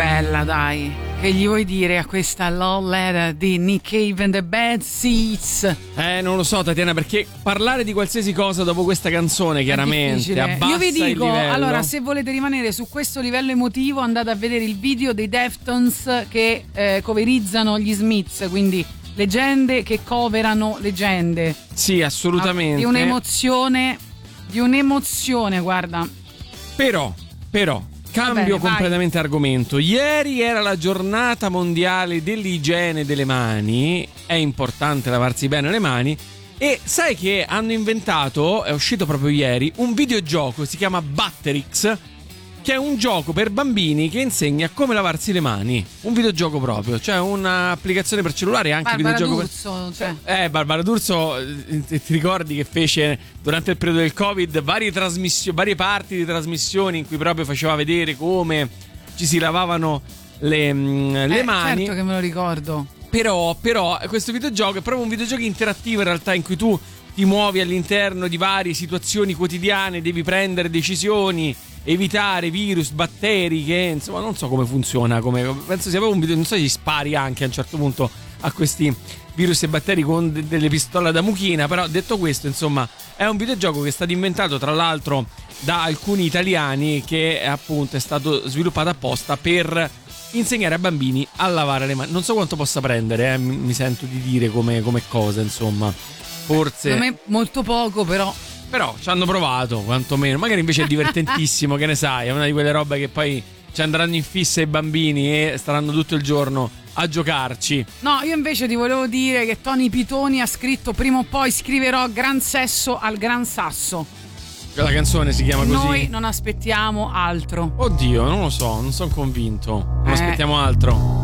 bella, dai. Che gli vuoi dire a questa Love Letter di Nick Cave and the Bad Seeds? Non lo so, Tatiana, perché parlare di qualsiasi cosa dopo questa canzone chiaramente abbassa Io vi dico, il livello. allora, se volete rimanere su questo livello emotivo, andate a vedere il video dei Deftones che coverizzano gli Smiths, quindi leggende che coverano leggende. Sì, assolutamente. Di un'emozione, guarda. Però cambio completamente argomento. Ieri era la giornata mondiale dell'igiene delle mani. È importante lavarsi bene le mani. E sai che hanno inventato, è uscito proprio ieri, un videogioco, si chiama Batterix, che è un gioco per bambini che insegna come lavarsi le mani. Un videogioco proprio, cioè un'applicazione per cellulare e anche Barbara videogioco D'Urso, cioè. Barbara D'Urso, ti ricordi che fece durante il periodo del Covid varie parti di trasmissioni in cui proprio faceva vedere come ci si lavavano le mani. Certo che me lo ricordo. Però questo videogioco è proprio un videogioco interattivo in realtà, in cui tu ti muovi all'interno di varie situazioni quotidiane, devi prendere decisioni, evitare virus, batteri, che insomma non so come funziona, penso sia proprio un video, non so se gli spari anche a un certo punto a questi virus e batteri con delle pistole da mucchina. Però detto questo, insomma, è un videogioco che è stato inventato tra l'altro da alcuni italiani, che appunto è stato sviluppato apposta per insegnare a bambini a lavare le mani. Non so quanto possa prendere, mi sento di dire come cosa, insomma. Forse Secondo me molto poco, però ci hanno provato, quantomeno. Magari invece è divertentissimo, che ne sai, è una di quelle robe che poi ci andranno in fissa i bambini e staranno tutto il giorno a giocarci. No, io invece ti volevo dire che Tony Pitoni ha scritto: prima o poi scriverò Gran Sesso al Gran Sasso. La canzone si chiama così. Noi non aspettiamo altro. Oddio, non lo so, non sono convinto. Non aspettiamo altro.